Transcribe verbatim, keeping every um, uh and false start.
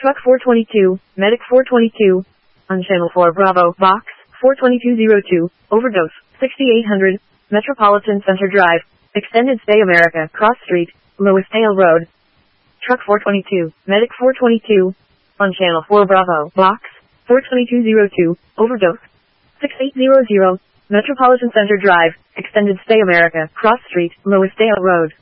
Truck four twenty-two, Medic four twenty-two. On Channel four Bravo, Box four twenty-two oh two, Overdose, sixty-eight hundred, Metropolitan Center Drive, Extended Stay America, Cross Street, Lewisdale Road. Truck four twenty-two, Medic four twenty-two. On Channel four Bravo, Box four twenty-two oh two, Overdose, sixty-eight hundred, Metropolitan Center Drive, Extended Stay America, Cross Street, Lewisdale Road.